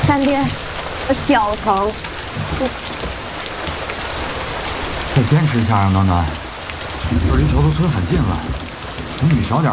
干爹，我脚疼。 再坚持一下啊，暖暖，这离桥头村很近了，离你小点